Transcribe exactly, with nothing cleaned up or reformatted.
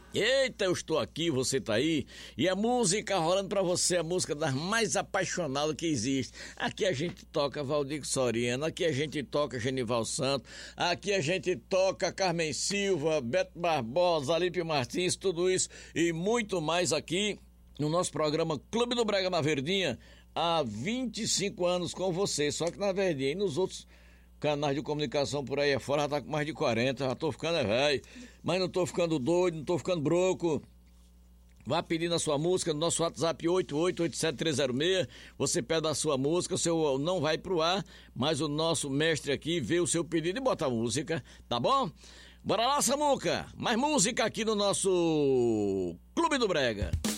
Eita, eu estou aqui, você tá aí, e a música rolando pra você, a música das mais apaixonadas que existe. Aqui a gente toca Valdir Soriano, aqui a gente toca Genival Santos, aqui a gente toca Carmen Silva, Beto Barbosa, Alípio Martins, tudo isso e muito mais aqui no nosso programa Clube do Brega na Verdinha, há vinte e cinco anos com você, só que na Verdinha e nos outros canais de comunicação por aí afora já tá com mais de quarenta, já tô ficando é velho, mas não tô ficando doido, não tô ficando broco. Vá pedindo a sua música no nosso WhatsApp oito oito oito sete três zero seis, você pede a sua música, o seu não vai pro ar, mas o nosso mestre aqui vê o seu pedido e bota a música, tá bom? Bora lá, Samuca, mais música aqui no nosso Clube do Brega.